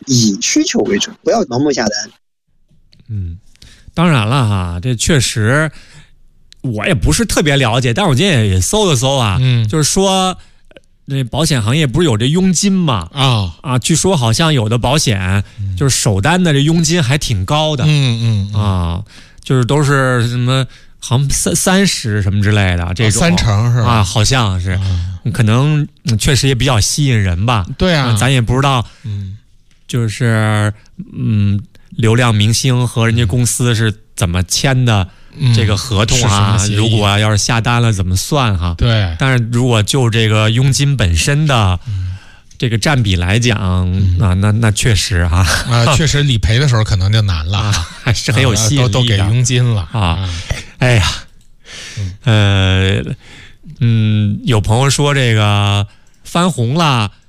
以需求为准，不要盲目下单。 当然了哈，这确实我也不是特别了解，但是我今天也搜了搜啊，就是说那保险行业不是有这佣金嘛？据说好像有的保险就是首单的这佣金还挺高的，就是都是什么好像30%什么之类的这种 ，30%是吧？ 好像是，可能确实也比较吸引人吧。 对啊， 咱也不知道，就是流量明星和人家公司是怎么签的这个合同啊？如果要是下单了怎么算哈？ 对。 但是如果就这个佣金本身的这个占比来讲那确实哈确实理赔的时候可能就难了， 还是很有吸引力的， 都给佣金了哎呀，有朋友说这个翻红了，